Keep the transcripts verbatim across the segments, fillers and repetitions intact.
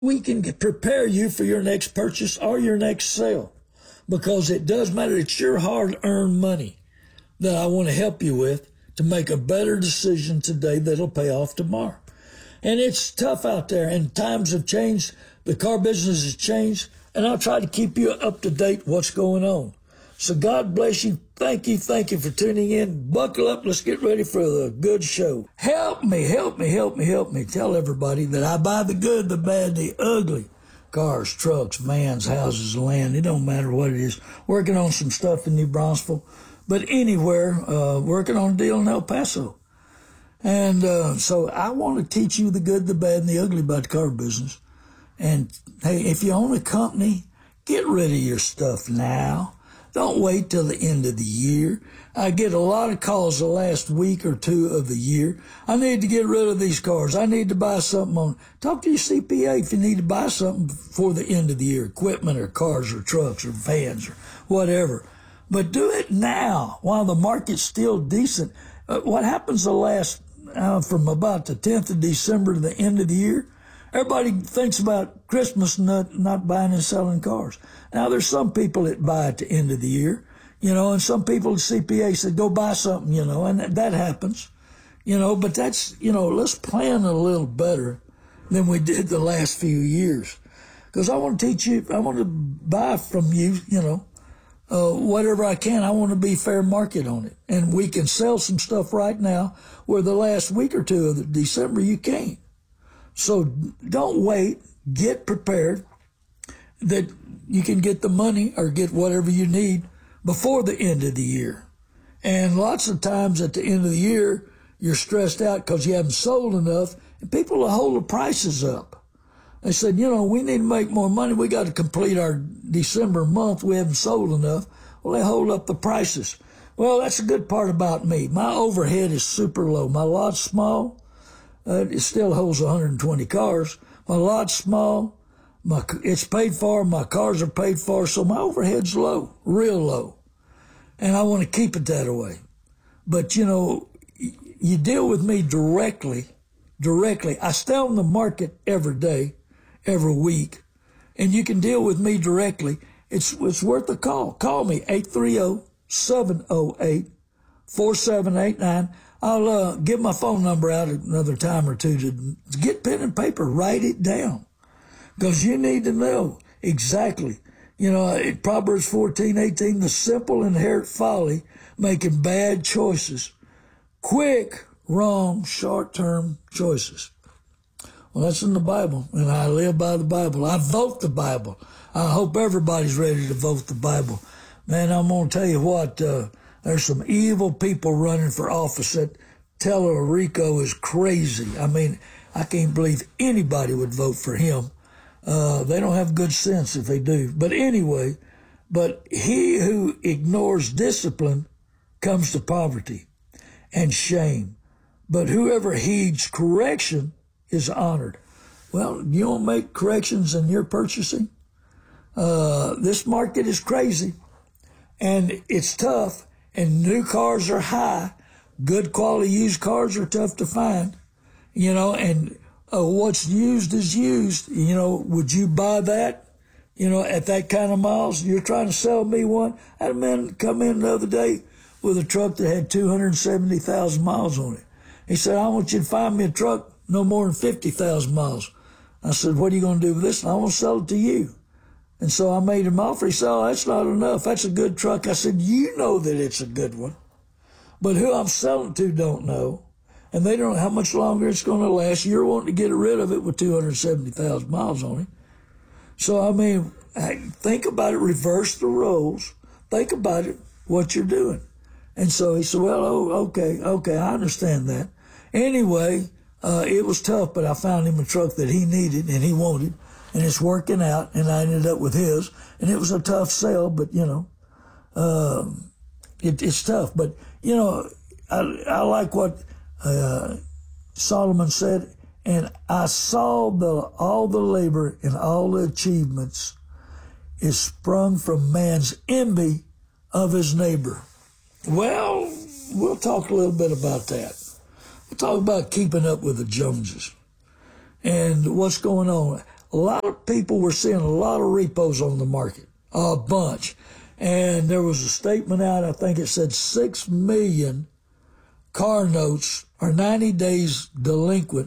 We can get, prepare you for your next purchase or your next sale, because it does matter. It's your hard-earned money that I want to help you with to make a better decision today that'll pay off tomorrow. And it's tough out there, and times have changed. The car business has changed, and I'll try to keep you up to date what's going on. So God bless you. Thank you. Thank you for tuning in. Buckle up. Let's get ready for the good show. Help me, help me, help me, help me. Tell everybody that I buy the good, the bad, the ugly. Cars, trucks, vans, houses, land. It don't matter what it is. Working on some stuff in New Braunfels, but anywhere, uh, working on a deal in El Paso. And uh, so I want to teach you the good, the bad, and the ugly about the car business. And, hey, if you own a company, get rid of your stuff now. Don't wait till the end of the year. I get a lot of calls the last week or two of the year. I need to get rid of these cars. I need to buy something on. Talk to your C P A if you need to buy something before the end of the year, equipment or cars or trucks or vans or whatever. But do it now while the market's still decent. Uh, what happens the last, uh, from about the tenth of December to the end of the year? Everybody thinks about Christmas not, not buying and selling cars. Now, there's some people that buy at the end of the year, you know, and some people at C P A said, go buy something, you know, and that, that happens, you know, but that's, you know, let's plan a little better than we did the last few years. Because I want to teach you, I want to buy from you, you know, uh, whatever I can. I want to be fair market on it. And we can sell some stuff right now where the last week or two of the December you can't. So don't wait. Get prepared that you can get the money or get whatever you need before the end of the year. And lots of times at the end of the year, you're stressed out because you haven't sold enough, and people will hold the prices up. They said, you know, we need to make more money. We got to complete our December month. We haven't sold enough. Well, they hold up the prices. Well, that's a good part about me. My overhead is super low. My lot's small. Uh, it still holds one hundred twenty cars. My lot's small. My, it's paid for. My cars are paid for. So my overhead's low, real low. And I want to keep it that way. But, you know, you deal with me directly, directly. I stay on the market every day, every week, and you can deal with me directly. It's, it's worth a call. Call me, eight three zero, seven zero eight, four seven eight nine. I'll uh, give my phone number out another time or two to get pen and paper, write it down. Because you need to know exactly. You know, Proverbs fourteen eighteen, the simple inherit folly, making bad choices. Quick, wrong, short-term choices. Well, that's in the Bible, and I live by the Bible. I vote the Bible. I hope everybody's ready to vote the Bible. Man, I'm going to tell you what, uh, there's some evil people running for office. That Tellerico is crazy. I mean, I can't believe anybody would vote for him. Uh, they don't have good sense if they do. But anyway, but he who ignores discipline comes to poverty and shame. But whoever heeds correction is honored. Well, you don't make corrections in your purchasing. Uh, this market is crazy and it's tough. And new cars are high. Good quality used cars are tough to find, you know, and uh, what's used is used. You know, would you buy that, you know, at that kind of miles? You're trying to sell me one. I had a man come in the other day with a truck that had two hundred seventy thousand miles on it. He said, I want you to find me a truck no more than fifty thousand miles. I said, what are you going to do with this? And I want to sell it to you. And so I made him offer. He said, oh, that's not enough. That's a good truck. I said, you know that it's a good one. But who I'm selling to don't know. And they don't know how much longer it's going to last. You're wanting to get rid of it with two hundred seventy thousand miles on it. So, I mean, think about it. Reverse the roles. Think about it, what you're doing. And so he said, well, oh, okay, okay, I understand that. Anyway, uh, it was tough, but I found him a truck that he needed and he wanted. And it's working out, and I ended up with his. And it was a tough sale, but, you know, um, it, it's tough. But, you know, I, I like what uh, Solomon said, and I saw the all the labor and all the achievements is sprung from man's envy of his neighbor. Well, we'll talk a little bit about that. We'll talk about keeping up with the Joneses and what's going on. a lot of people were seeing a lot of repos on the market, a bunch. And there was a statement out, I think it said six million car notes are ninety days delinquent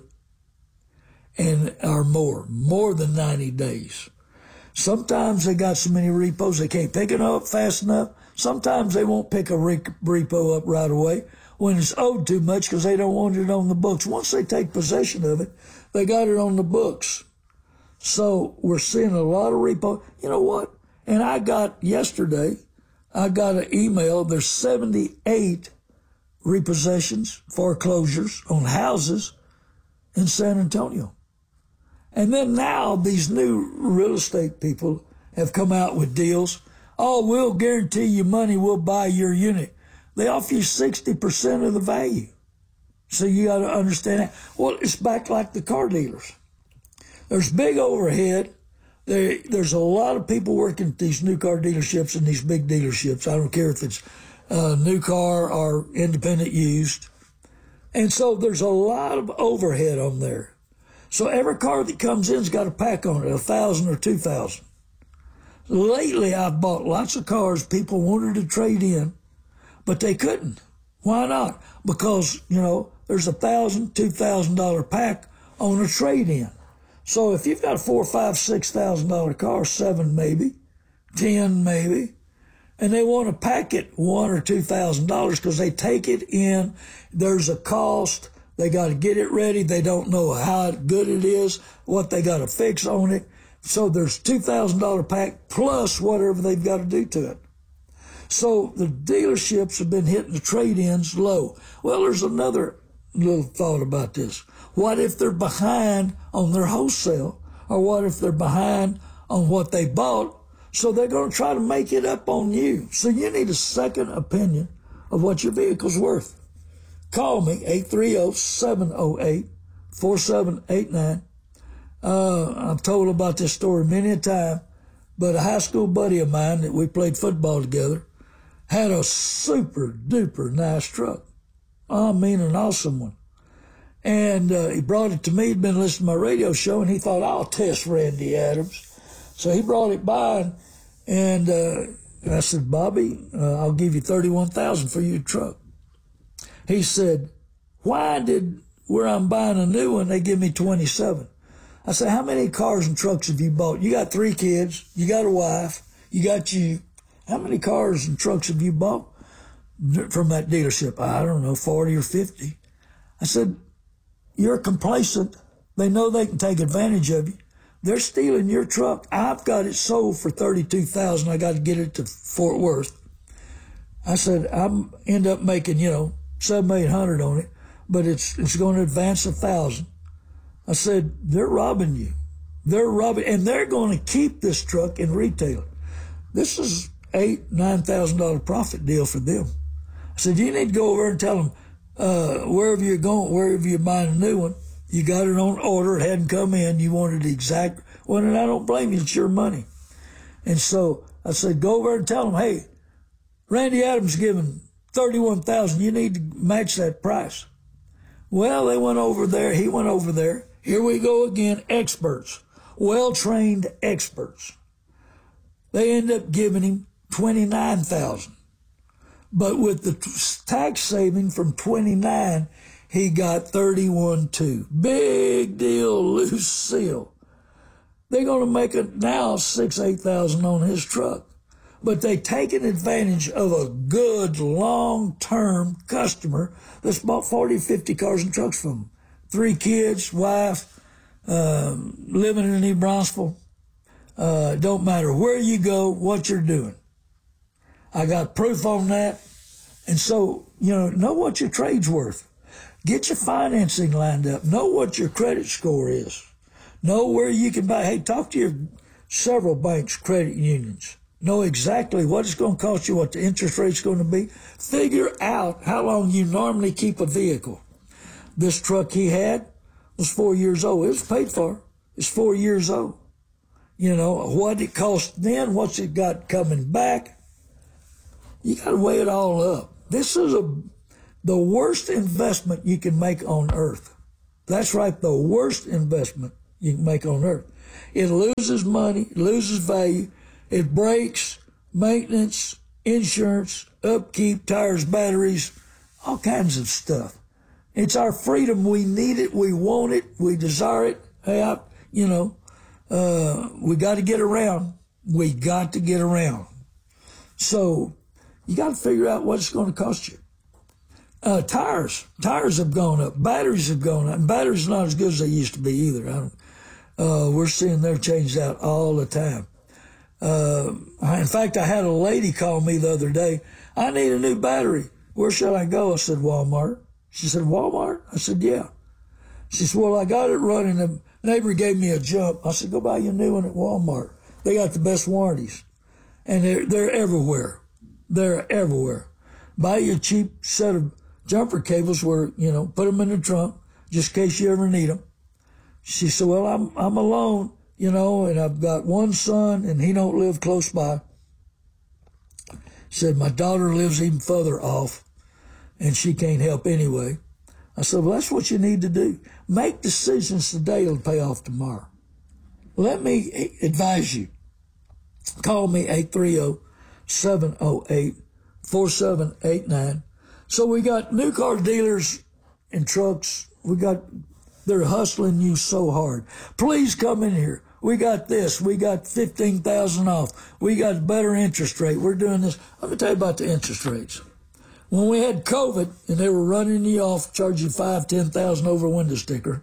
and are more, more than ninety days. Sometimes they got so many repos they can't pick it up fast enough. Sometimes they won't pick a repo up right away when it's owed too much because they don't want it on the books. Once they take possession of it, they got it on the books. So we're seeing a lot of repo. You know what? And I got yesterday, I got an email. There's seventy-eight repossessions, foreclosures on houses in San Antonio. And then now these new real estate people have come out with deals. Oh, we'll guarantee you money, we'll buy your unit. They offer you sixty percent of the value. So you got to understand that. Well, it's back like the car dealers. There's big overhead. There, there's a lot of people working at these new car dealerships and these big dealerships. I don't care if it's a new car or independent used. And so there's a lot of overhead on there. So every car that comes in's got a pack on it, a thousand or two thousand. Lately, I've bought lots of cars people wanted to trade in, but they couldn't. Why not? Because, you know, there's a thousand, two thousand dollar pack on a trade-in. So if you've got a four, five, six thousand dollar car, seven maybe, ten maybe, and they want to pack it one or two thousand dollars because they take it in, there's a cost. They got to get it ready. They don't know how good it is, what they got to fix on it. So there's two thousand dollar pack plus whatever they've got to do to it. So the dealerships have been hitting the trade-ins low. Well, there's another little thought about this. What if they're behind on their wholesale? Or what if they're behind on what they bought? So they're going to try to make it up on you. So you need a second opinion of what your vehicle's worth. Call me, eight three zero, seven zero eight, four seven eight nine. Uh, I've told about this story many a time, but a high school buddy of mine that we played football together had a super duper nice truck. I mean, an awesome one. And uh, he brought it to me. He'd been listening to my radio show, and he thought, I'll test Randy Adams. So he brought it by, and, and, uh, and I said, Bobby, uh, I'll give you thirty-one thousand dollars for your truck. He said, why did, where I'm buying a new one, they give me twenty-seven? I said, how many cars and trucks have you bought? You got three kids, you got a wife, you got you. How many cars and trucks have you bought from that dealership? I don't know, forty or fifty. I said, you're complacent. They know they can take advantage of you. They're stealing your truck. I've got it sold for thirty-two thousand dollars. I got to get it to Fort Worth. I said, I'm end up making, you know, seven, eight hundred on it, but it's, it's going to advance a thousand. I said, they're robbing you. They're robbing, and they're going to keep this truck and retail it. This is eight, nine thousand dollar profit deal for them. I said, you need to go over and tell them, uh, wherever you're going, wherever you're buying a new one, you got it on order, it hadn't come in, you wanted the exact, well, and I don't blame you, it's your money. And so I said, go over and tell them, hey, Randy Adams giving thirty-one thousand dollars, you need to match that price. Well, they went over there, he went over there. Here we go again, experts, well-trained experts. They end up giving him twenty-nine thousand dollars. But with the tax saving from twenty-nine, he got thirty-one two. Big deal, loose seal. They're going to make it now six, eight thousand on his truck. But they taken advantage of a good long-term customer that's bought forty, fifty cars and trucks from him. Three kids, wife, uh, living in New Braunfels. Uh, don't matter where you go, what you're doing. I got proof on that. And so, you know, know what your trade's worth. Get your financing lined up. Know what your credit score is. Know where you can buy. Hey, talk to your several banks, credit unions. Know exactly what it's going to cost you, what the interest rate's going to be. Figure out how long you normally keep a vehicle. This truck he had was four years old. It was paid for. It's four years old. You know, what it cost then, what's it got coming back. You got to weigh it all up. This is a the worst investment you can make on earth. That's right, the worst investment you can make on earth. It loses money, loses value. It breaks, maintenance, insurance, upkeep, tires, batteries, all kinds of stuff. It's our freedom. We need it. We want it. We desire it. Hey, I, you know, uh, we got to get around. We got to get around. So you got to figure out what it's going to cost you. Uh, tires, tires have gone up. Batteries have gone up. And batteries are not as good as they used to be either. I don't, uh, we're seeing they're changed out all the time. Uh, in fact, I had a lady call me the other day. I need a new battery. Where should I go? I said, Walmart. She said, Walmart? I said, yeah. She said, well, I got it running. The neighbor gave me a jump. I said, go buy you a new one at Walmart. They got the best warranties. And they're, they're everywhere. They're everywhere. Buy you a cheap set of jumper cables where, you know, put them in the trunk just in case you ever need them. She said, well, I'm, I'm alone, you know, and I've got one son and he don't live close by. She said, my daughter lives even further off and she can't help anyway. I said, well, that's what you need to do. Make decisions today that'll pay off tomorrow. Let me advise you. Call me eight three zero, seven zero eight, four seven eight nine. So we got new car dealers and trucks. We got, they're hustling you so hard. Please come in here. We got this. We got fifteen thousand off. We got better interest rate. We're doing this. Let me tell you about the interest rates. When we had COVID and they were running you off, charging five, ten thousand over a window sticker,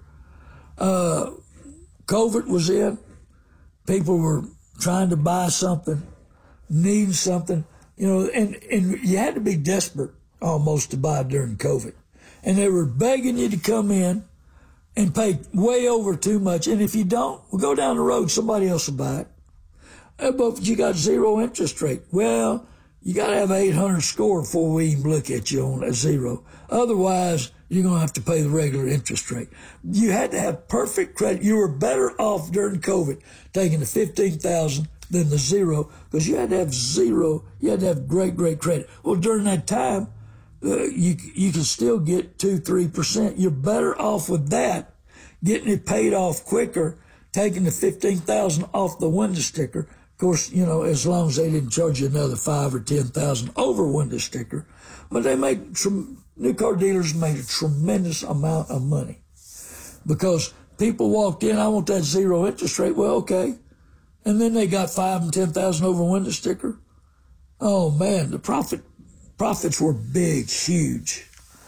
uh, COVID was in. People were trying to buy something, needing something, you know, and, and you had to be desperate almost to buy during COVID. And they were begging you to come in and pay way over too much. And if you don't, we'll go down the road, somebody else will buy it. Uh, But you got zero interest rate. Well, you got to have an eight hundred score before we even look at you on a zero. Otherwise, you're going to have to pay the regular interest rate. You had to have perfect credit. You were better off during COVID taking the fifteen thousand than the zero because you had to have zero. You had to have great, great credit. Well, during that time, uh, you you can still get two, three percent. You're better off with that, getting it paid off quicker, taking the fifteen thousand off the window sticker. Of course, you know, as long as they didn't charge you another five or ten thousand over window sticker, but they made some new car dealers made a tremendous amount of money because people walked in. I want that zero interest rate. Well, okay, and then they got five and ten thousand over window sticker. Oh man, the profit profits were big, huge.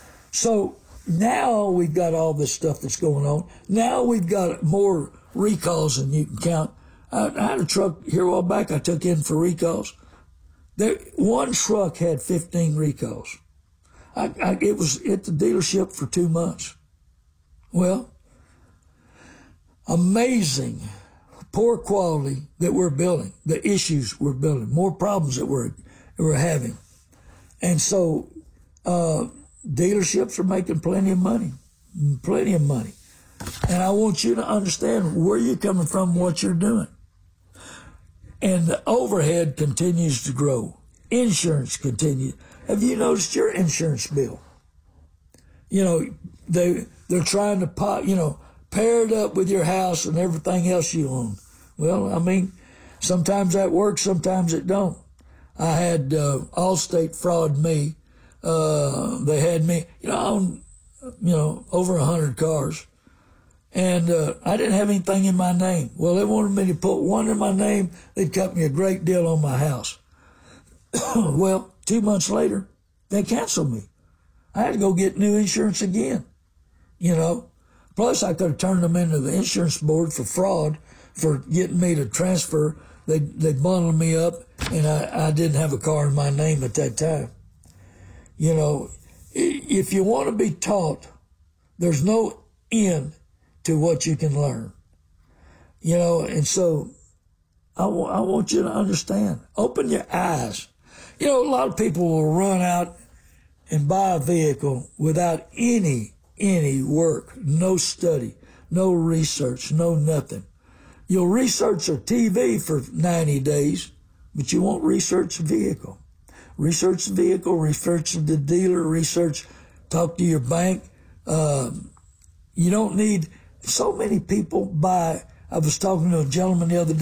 So now we've got all this stuff that's going on. Now we've got more recalls than you can count. I, I had a truck here a while back I took in for recalls. There, one truck had fifteen recalls. I, I, it was at the dealership for two months. Well, amazing, poor quality that we're building, the issues we're building, more problems that we're, that we're having. And so uh, dealerships are making plenty of money, plenty of money. And I want you to understand where you're coming from, what you're doing. And the overhead continues to grow. Insurance continues. Have you noticed your insurance bill? You know, they, they're trying to, pop, you know, pair it up with your house and everything else you own. Well, I mean, sometimes that works, sometimes it don't. I had uh, Allstate fraud me. Uh, they had me, you know, I own, you know, over a hundred cars. And uh, I didn't have anything in my name. Well, they wanted me to put one in my name. They'd cut me a great deal on my house. Well, two months later, they canceled me. I had to go get new insurance again, you know. Plus, I could have turned them into the insurance board for fraud for getting me to transfer. They they bundled me up, and I, I didn't have a car in my name at that time. You know, if you want to be taught, there's no end to what you can learn. You know, and so I, w- I want you to understand. Open your eyes. You know, a lot of people will run out and buy a vehicle without any, any work, no study, no research, no nothing. You'll research a T V for ninety days, but you won't research the vehicle. Research the vehicle, research the dealer, research, talk to your bank. Um, you don't need... So many people buy, I was talking to a gentleman the other day.